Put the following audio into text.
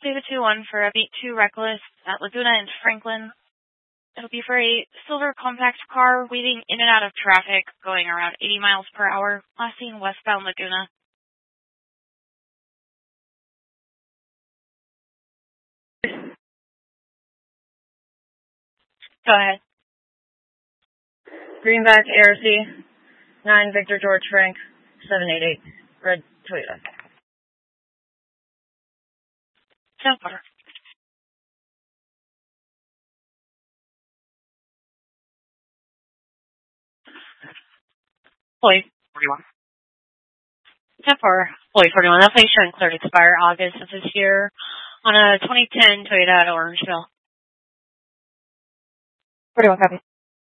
David 2-1 for a beat 2 Reckless at Laguna and Franklin. It'll be for a silver compact car weaving in and out of traffic, going around 80 miles per hour, last seen westbound Laguna. Go ahead. Greenback ARC 9 Victor George Frank 788 red Toyota. 10-4. Floyd 41. 10-4. Floyd 41. That place should clear to expire August of this year on a 2010 Toyota at Orangeville. 41 copy.